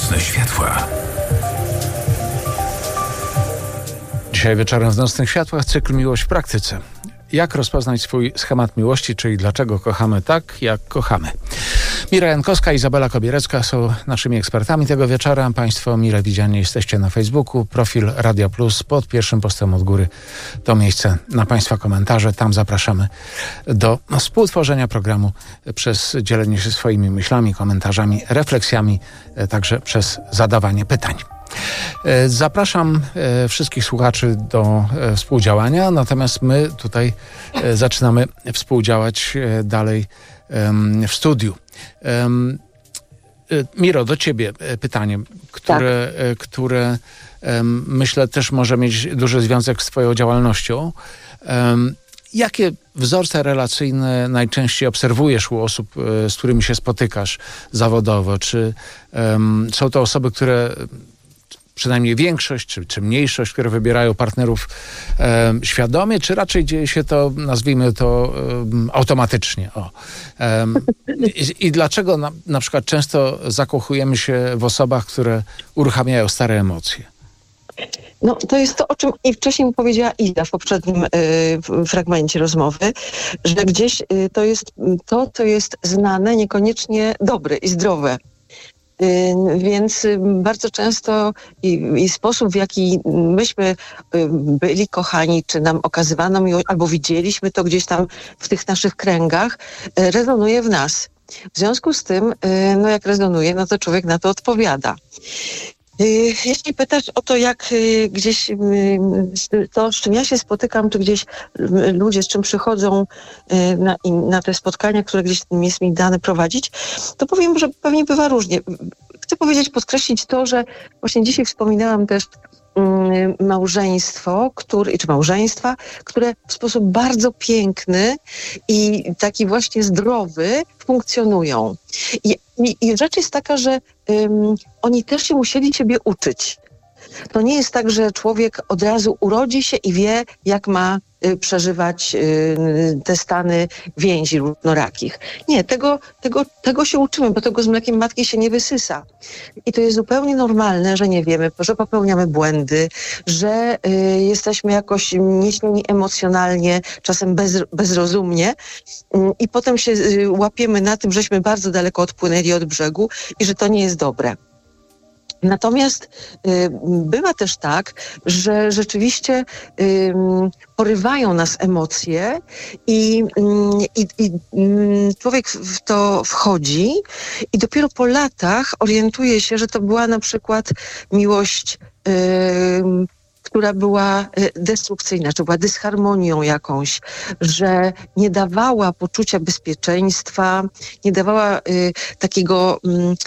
Nocne światła. Dzisiaj wieczorem w Nocnych Światłach cykl Miłość w praktyce. Jak rozpoznać swój schemat miłości, czyli dlaczego kochamy tak, jak kochamy. Mira Jankowska i Izabela Kobierecka są naszymi ekspertami tego wieczora. Państwo mile widziani jesteście na Facebooku. Profil Radia Plus pod pierwszym postem od góry to miejsce na Państwa komentarze. Tam zapraszamy do współtworzenia programu przez dzielenie się swoimi myślami, komentarzami, refleksjami, także przez zadawanie pytań. Zapraszam wszystkich słuchaczy do współdziałania, natomiast my tutaj zaczynamy współdziałać dalej w studiu. Miro, do ciebie pytanie, które myślę też może mieć duży związek z twoją działalnością. Jakie wzorce relacyjne najczęściej obserwujesz u osób, z którymi się spotykasz zawodowo? Czy są to osoby, które przynajmniej większość, czy mniejszość, które wybierają partnerów świadomie, czy raczej dzieje się to, nazwijmy to, automatycznie? I dlaczego na przykład często zakochujemy się w osobach, które uruchamiają stare emocje? No, to jest to, o czym i wcześniej powiedziała Iza w poprzednim fragmencie rozmowy, że gdzieś to jest to, co jest znane, niekoniecznie dobre i zdrowe. Więc bardzo często i sposób, w jaki myśmy byli kochani, czy nam okazywano miłość, albo widzieliśmy to gdzieś tam w tych naszych kręgach, rezonuje w nas. W związku z tym, no jak rezonuje, no to człowiek na to odpowiada. Jeśli pytasz o to, jak gdzieś to, z czym ja się spotykam, czy gdzieś ludzie, z czym przychodzą na te spotkania, które gdzieś jest mi dane prowadzić, to powiem, że pewnie bywa różnie. Chcę powiedzieć, podkreślić to, że właśnie dzisiaj wspominałam też małżeństwo, czy małżeństwa, które w sposób bardzo piękny i taki właśnie zdrowy funkcjonują. I rzecz jest taka, że oni też się musieli ciebie uczyć. To nie jest tak, że człowiek od razu urodzi się i wie, jak ma przeżywać te stany więzi różnorakich. Nie, tego się uczymy, bo tego z mlekiem matki się nie wysysa. I to jest zupełnie normalne, że nie wiemy, że popełniamy błędy, że jesteśmy jakoś nieśmieni emocjonalnie, czasem bezrozumnie i potem się łapiemy na tym, żeśmy bardzo daleko odpłynęli od brzegu i że to nie jest dobre. Natomiast bywa też tak, że rzeczywiście porywają nas emocje i człowiek w to wchodzi i dopiero po latach orientuje się, że to była na przykład miłość, która była destrukcyjna, czy była dysharmonią jakąś, że nie dawała poczucia bezpieczeństwa, nie dawała takiego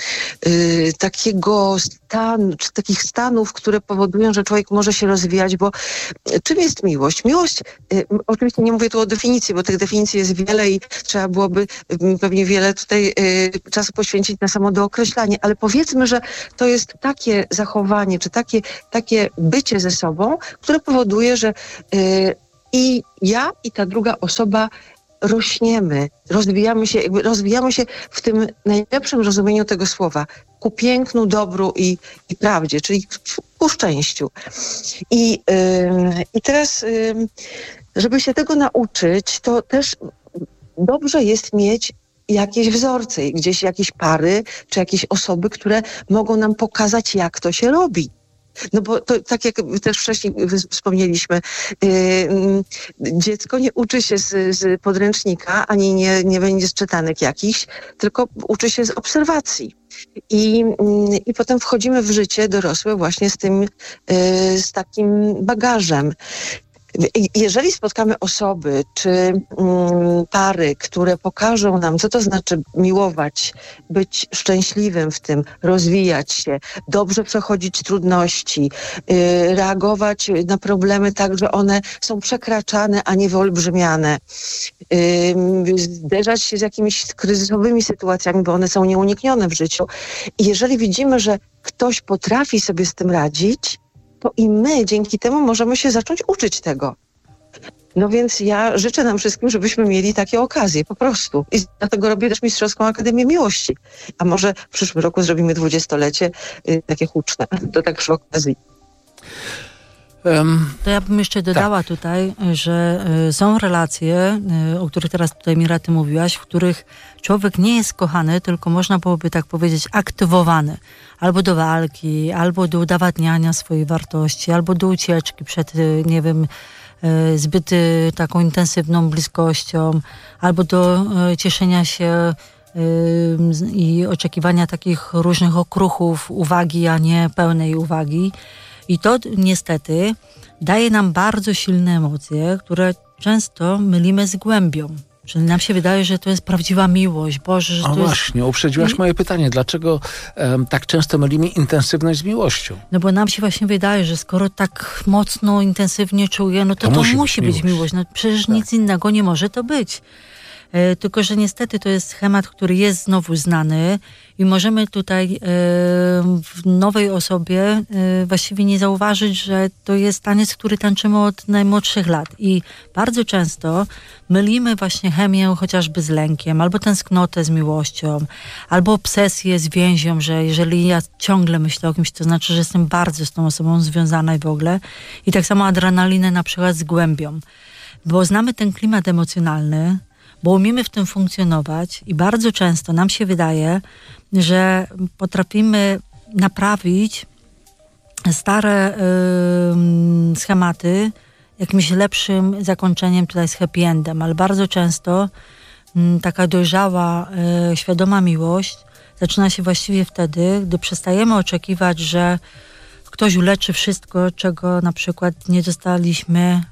stanu, czy takich stanów, które powodują, że człowiek może się rozwijać, bo czym jest miłość? Miłość, oczywiście nie mówię tu o definicji, bo tych definicji jest wiele i trzeba byłoby pewnie wiele tutaj czasu poświęcić na samo dookreślanie, ale powiedzmy, że to jest takie zachowanie, czy takie bycie ze sobą, które powoduje, że i ja, i ta druga osoba rośniemy, rozwijamy się w tym najlepszym rozumieniu tego słowa, ku pięknu, dobru i prawdzie, czyli ku szczęściu. I teraz, żeby się tego nauczyć, to też dobrze jest mieć jakieś wzorce, gdzieś jakieś pary, czy jakieś osoby, które mogą nam pokazać, jak to się robi. No bo to, tak jak też wcześniej wspomnieliśmy, dziecko nie uczy się z podręcznika, ani nie będzie z czytanek jakichś, tylko uczy się z obserwacji. I potem wchodzimy w życie dorosłe właśnie z takim bagażem. Jeżeli spotkamy osoby czy pary, które pokażą nam, co to znaczy miłować, być szczęśliwym w tym, rozwijać się, dobrze przechodzić trudności, reagować na problemy tak, że one są przekraczane, a nie wyolbrzymiane, zderzać się z jakimiś kryzysowymi sytuacjami, bo one są nieuniknione w życiu. I jeżeli widzimy, że ktoś potrafi sobie z tym radzić, to i my dzięki temu możemy się zacząć uczyć tego. No więc ja życzę nam wszystkim, żebyśmy mieli takie okazje, po prostu. I dlatego robię też Mistrzowską Akademię Miłości. A może w przyszłym roku zrobimy 20-lecie takie huczne. To tak przy okazji. To ja bym jeszcze dodała tutaj, że są relacje, o których teraz tutaj Mira, ty mówiłaś, w których człowiek nie jest kochany, tylko można byłoby tak powiedzieć aktywowany. Albo do walki, albo do udowadniania swojej wartości, albo do ucieczki przed, nie wiem, zbyt taką intensywną bliskością, albo do cieszenia się i oczekiwania takich różnych okruchów uwagi, a nie pełnej uwagi. I to niestety daje nam bardzo silne emocje, które często mylimy z głębią. Czyli nam się wydaje, że to jest prawdziwa miłość. Boże, że to właśnie, uprzedziłaś moje pytanie. Dlaczego tak często mylimy intensywność z miłością? No bo nam się właśnie wydaje, że skoro tak mocno, intensywnie czuję, no to musi być miłość. No przecież nic innego nie może to być. Tylko że niestety to jest schemat, który jest znowu znany i możemy tutaj w nowej osobie właściwie nie zauważyć, że to jest taniec, który tańczymy od najmłodszych lat. I bardzo często mylimy właśnie chemię chociażby z lękiem, albo tęsknotę z miłością, albo obsesję z więzią, że jeżeli ja ciągle myślę o kimś, to znaczy, że jestem bardzo z tą osobą związana i w ogóle. I tak samo adrenalinę na przykład z głębią. Bo znamy ten klimat emocjonalny, bo umiemy w tym funkcjonować i bardzo często nam się wydaje, że potrafimy naprawić stare schematy jakimś lepszym zakończeniem, tutaj z happy endem, ale bardzo często taka dojrzała, świadoma miłość zaczyna się właściwie wtedy, gdy przestajemy oczekiwać, że ktoś uleczy wszystko, czego na przykład nie dostaliśmy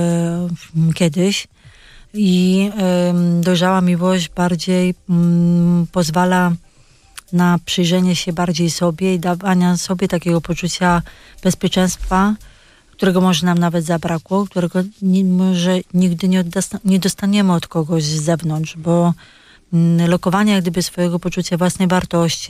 kiedyś. I dojrzała miłość bardziej pozwala na przyjrzenie się bardziej sobie i dawania sobie takiego poczucia bezpieczeństwa, którego może nam nawet zabrakło, którego może nigdy nie dostaniemy od kogoś z zewnątrz, bo lokowanie jak gdyby swojego poczucia własnej wartości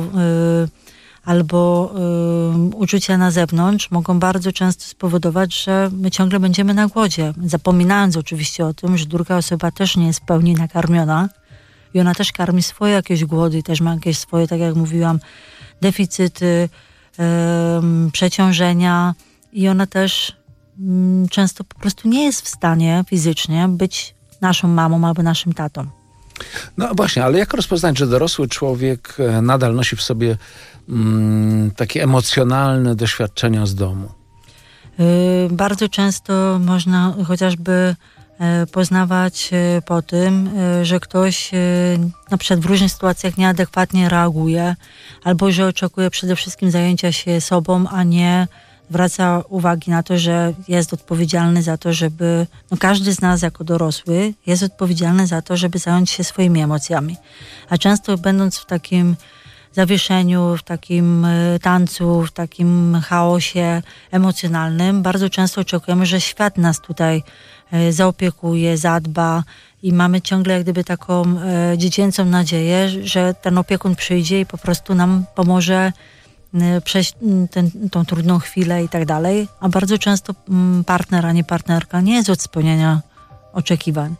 albo uczucia na zewnątrz mogą bardzo często spowodować, że my ciągle będziemy na głodzie. Zapominając oczywiście o tym, że druga osoba też nie jest w pełni nakarmiona i ona też karmi swoje jakieś głody i też ma jakieś swoje, tak jak mówiłam, deficyty, przeciążenia i ona też często po prostu nie jest w stanie fizycznie być naszą mamą albo naszym tatą. No właśnie, ale jak rozpoznać, że dorosły człowiek nadal nosi w sobie takie emocjonalne doświadczenia z domu? Bardzo często można chociażby poznawać po tym, że ktoś na przykład w różnych sytuacjach nieadekwatnie reaguje, albo że oczekuje przede wszystkim zajęcia się sobą, a nie zwraca uwagi na to, że jest odpowiedzialny za to, żeby... No każdy z nas jako dorosły jest odpowiedzialny za to, żeby zająć się swoimi emocjami. A często będąc w takim zawieszeniu, w takim tańcu, w takim chaosie emocjonalnym, bardzo często oczekujemy, że świat nas tutaj zaopiekuje, zadba i mamy ciągle jak gdyby taką dziecięcą nadzieję, że ten opiekun przyjdzie i po prostu nam pomoże przejść tą trudną chwilę i tak dalej, a bardzo często partner, a nie partnerka nie jest od spełniania oczekiwań.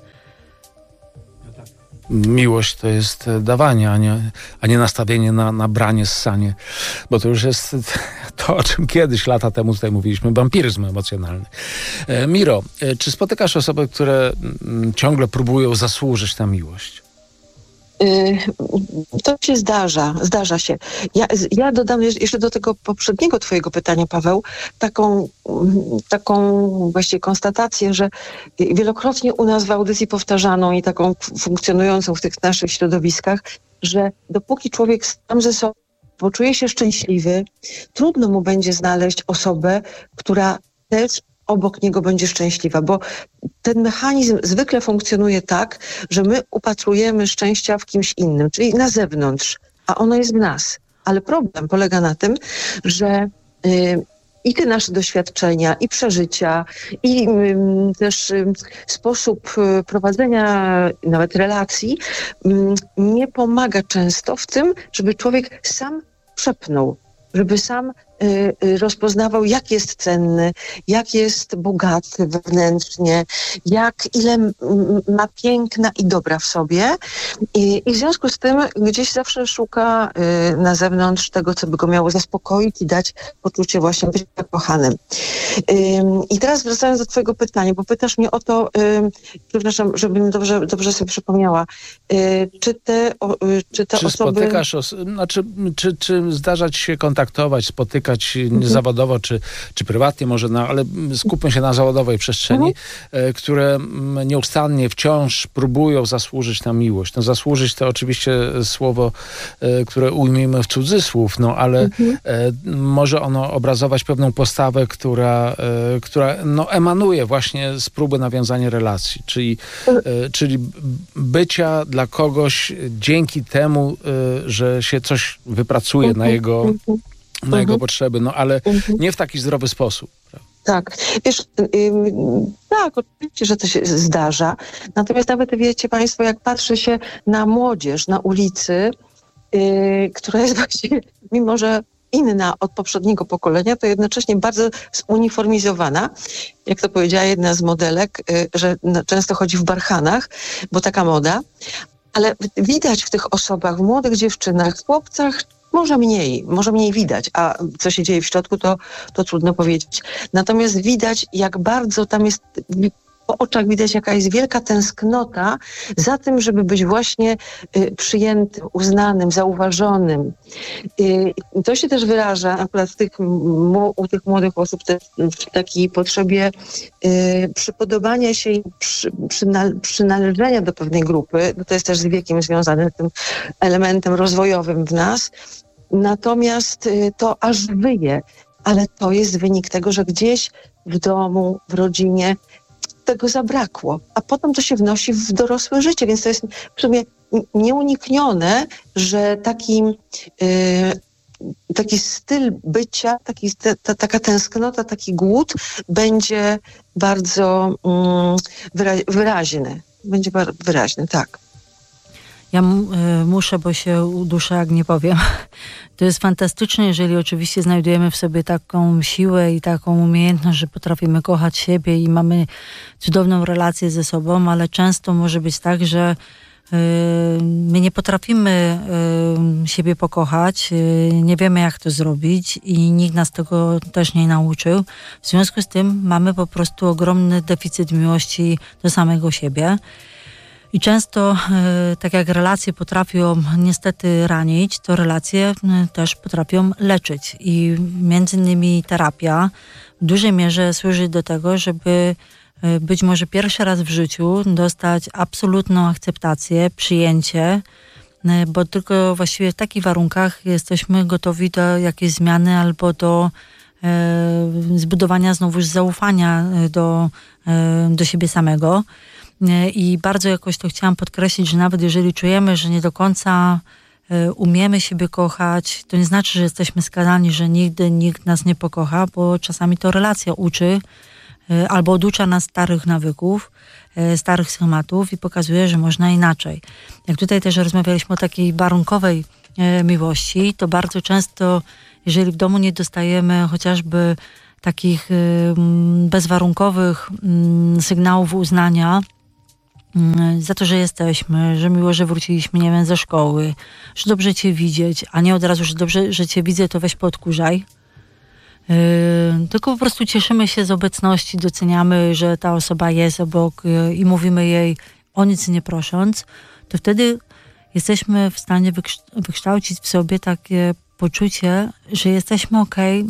Miłość to jest dawanie, a nie nastawienie na branie, ssanie. Bo to już jest to, o czym kiedyś, lata temu tutaj mówiliśmy, wampiryzm emocjonalny. Miro, czy spotykasz osoby, które ciągle próbują zasłużyć na miłość? To się zdarza się. Ja dodam jeszcze do tego poprzedniego twojego pytania, Paweł, taką właśnie konstatację, że wielokrotnie u nas w audycji powtarzaną i taką funkcjonującą w tych naszych środowiskach, że dopóki człowiek sam ze sobą poczuje się szczęśliwy, trudno mu będzie znaleźć osobę, która też obok niego będzie szczęśliwa, bo ten mechanizm zwykle funkcjonuje tak, że my upatrujemy szczęścia w kimś innym, czyli na zewnątrz, a ono jest w nas. Ale problem polega na tym, że i te nasze doświadczenia, i przeżycia, i też sposób prowadzenia nawet relacji nie pomaga często w tym, żeby człowiek sam przepnął, żeby sam rozpoznawał, jak jest cenny, jak jest bogaty wewnętrznie, ile ma piękna i dobra w sobie. I w związku z tym gdzieś zawsze szuka na zewnątrz tego, co by go miało zaspokoić i dać poczucie właśnie bycia kochanym. I teraz wracając do twojego pytania, bo pytasz mnie o to, przepraszam, żebym dobrze sobie przypomniała, czy te osoby... Spotykasz, czy zdarza ci się kontaktować, spotykać zawodowo, czy prywatnie może, ale skupmy się na zawodowej przestrzeni, które nieustannie wciąż próbują zasłużyć na miłość. No zasłużyć to oczywiście słowo, które ujmijmy w cudzysłów, ale może ono obrazować pewną postawę, która emanuje właśnie z próby nawiązania relacji, czyli bycia dla kogoś dzięki temu, że się coś wypracuje na jego potrzeby, ale nie w taki zdrowy sposób. Tak, wiesz, tak, oczywiście, że to się zdarza. Natomiast nawet wiecie państwo, jak patrzy się na młodzież na ulicy, która jest właściwie, mimo że inna od poprzedniego pokolenia, to jednocześnie bardzo zuniformizowana. Jak to powiedziała jedna z modelek, że często chodzi w barchanach, bo taka moda. Ale widać w tych osobach, w młodych dziewczynach, chłopcach, może mniej widać, a co się dzieje w środku, to trudno powiedzieć. Natomiast widać, jak bardzo tam jest, po oczach widać, jaka jest wielka tęsknota za tym, żeby być właśnie przyjętym, uznanym, zauważonym. To się też wyraża akurat u tych młodych osób w takiej potrzebie przypodobania się i przynależenia do pewnej grupy. To jest też z wiekiem związane, tym elementem rozwojowym w nas. Natomiast to aż wyje, ale to jest wynik tego, że gdzieś w domu, w rodzinie tego zabrakło, a potem to się wnosi w dorosłe życie, więc to jest w sumie nieuniknione, że taki styl bycia, taka tęsknota, taki głód będzie bardzo wyraźny. Będzie wyraźny, tak. Ja muszę, bo się uduszę, jak nie powiem. To jest fantastyczne, jeżeli oczywiście znajdujemy w sobie taką siłę i taką umiejętność, że potrafimy kochać siebie i mamy cudowną relację ze sobą, ale często może być tak, że my nie potrafimy siebie pokochać, nie wiemy, jak to zrobić i nikt nas tego też nie nauczył. W związku z tym mamy po prostu ogromny deficyt miłości do samego siebie. I często, tak jak relacje potrafią niestety ranić, to relacje też potrafią leczyć. I między innymi terapia w dużej mierze służy do tego, żeby być może pierwszy raz w życiu dostać absolutną akceptację, przyjęcie, bo tylko właściwie w takich warunkach jesteśmy gotowi do jakiejś zmiany albo do zbudowania znowuż zaufania do siebie samego. I bardzo jakoś to chciałam podkreślić, że nawet jeżeli czujemy, że nie do końca umiemy siebie kochać, to nie znaczy, że jesteśmy skazani, że nigdy nikt nas nie pokocha, bo czasami to relacja uczy albo oducza nas starych nawyków, starych schematów i pokazuje, że można inaczej. Jak tutaj też rozmawialiśmy o takiej warunkowej miłości, to bardzo często, jeżeli w domu nie dostajemy chociażby takich bezwarunkowych sygnałów uznania za to, że jesteśmy, że miło, że wróciliśmy, nie wiem, ze szkoły, że dobrze cię widzieć, a nie od razu, że dobrze, że cię widzę, to weź podkurzaj. Tylko po prostu cieszymy się z obecności, doceniamy, że ta osoba jest obok i mówimy jej o nic nie prosząc, to wtedy jesteśmy w stanie wykształcić w sobie takie poczucie, że jesteśmy okej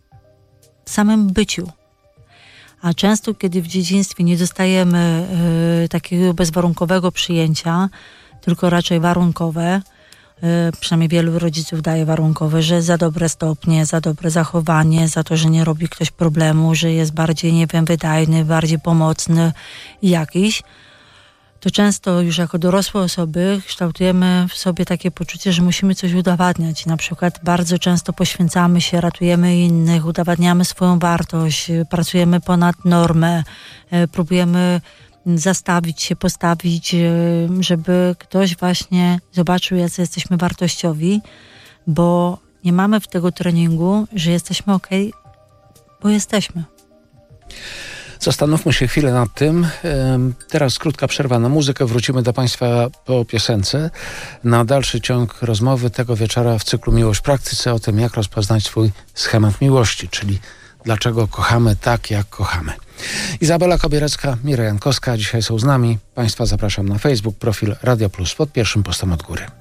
w samym byciu. A często, kiedy w dzieciństwie nie dostajemy takiego bezwarunkowego przyjęcia, tylko raczej warunkowe, przynajmniej wielu rodziców daje warunkowe, że za dobre stopnie, za dobre zachowanie, za to, że nie robi ktoś problemu, że jest bardziej, nie wiem, wydajny, bardziej pomocny jakiś, to często już jako dorosłe osoby kształtujemy w sobie takie poczucie, że musimy coś udowadniać. Na przykład bardzo często poświęcamy się, ratujemy innych, udowadniamy swoją wartość, pracujemy ponad normę, próbujemy zastawić się, postawić, żeby ktoś właśnie zobaczył, jacy jesteśmy wartościowi, bo nie mamy w tego treningu, że jesteśmy okej, bo jesteśmy. Zastanówmy się chwilę nad tym. Teraz krótka przerwa na muzykę. Wrócimy do Państwa po piosence. Na dalszy ciąg rozmowy tego wieczora w cyklu Miłość w praktyce o tym, jak rozpoznać swój schemat miłości, czyli dlaczego kochamy tak, jak kochamy. Izabela Kobierecka, Mira Jankowska dzisiaj są z nami. Państwa zapraszam na Facebook, profil Radio Plus pod pierwszym postem od góry.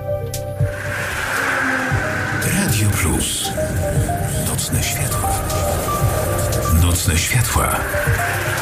Radio Plus. Nocne światła. Nocne światła.